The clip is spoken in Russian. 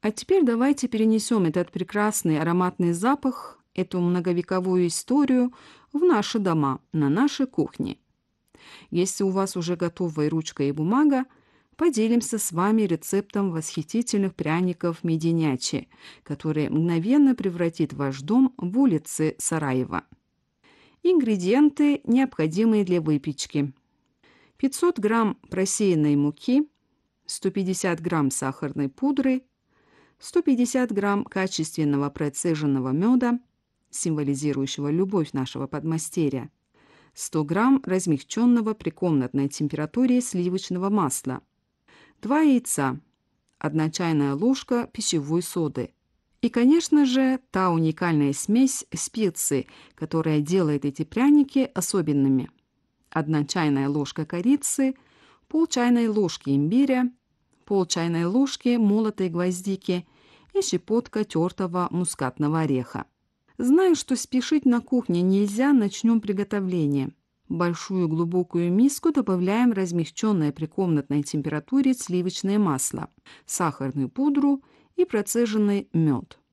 А теперь давайте перенесем этот прекрасный ароматный запах, эту многовековую историю в наши дома, на наши кухни. Если у вас уже готовая ручка и бумага, поделимся с вами рецептом восхитительных пряников мединячи, который мгновенно превратит ваш дом в улицы Сараева. Ингредиенты, необходимые для выпечки. 500 грамм просеянной муки, 150 грамм сахарной пудры, 150 грамм качественного процеженного меда, символизирующего любовь нашего подмастерья, 100 грамм размягченного при комнатной температуре сливочного масла, 2 яйца, 1 чайная ложка пищевой соды. И, конечно же, та уникальная смесь специй, которая делает эти пряники особенными. 1 чайная ложка корицы, пол чайной ложки имбиря, пол чайной ложки молотой гвоздики и щепотка тертого мускатного ореха. Знаю, что спешить на кухне нельзя, начнем приготовление. В большую глубокую миску добавляем размягченное при комнатной температуре сливочное масло, сахарную пудру и процеженный мед.